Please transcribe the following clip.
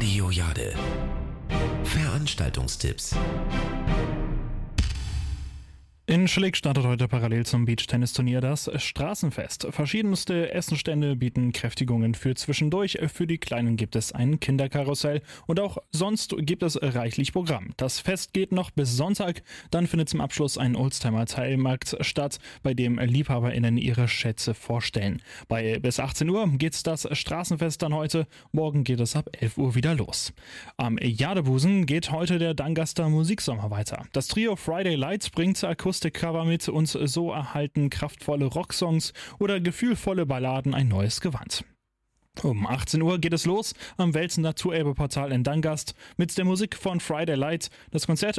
Radio Jade. Veranstaltungstipps. In Schlick startet heute parallel zum Beachtennisturnier das Straßenfest. Verschiedenste Essenstände bieten Kräftigungen für zwischendurch. Für die Kleinen gibt es ein Kinderkarussell und auch sonst gibt es reichlich Programm. Das Fest geht noch bis Sonntag. Dann findet zum Abschluss ein Oldtimer-Teilmarkt statt, bei dem LiebhaberInnen ihre Schätze vorstellen. Bis 18 Uhr geht's das Straßenfest dann heute. Morgen geht es ab 11 Uhr wieder los. Am Jadebusen geht heute der Dangaster Musiksommer weiter. Das Trio Friday Lights bringt Akustikcover mit und so erhalten kraftvolle Rocksongs oder gefühlvolle Balladen ein neues Gewand. Um 18 Uhr geht es los am Welsen Naturerbe-Portal in Dangast mit der Musik von Friday Light. Das Konzert